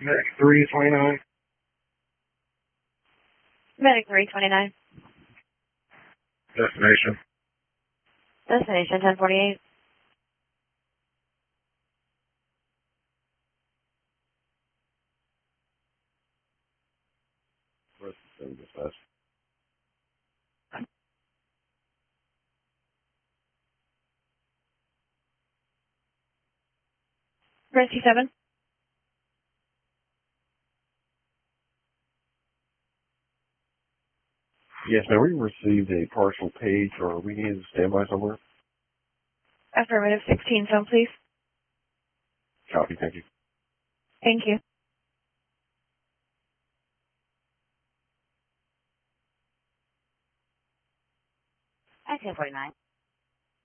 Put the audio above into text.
Medic 329. Medic 329. Destination. Destination 1048. Where's the dispatch? Rescue 7. Yes, now we received a partial page, or we need to stand by somewhere. Affirmative 16 phone, please. Copy, thank you. Thank you. I 1049.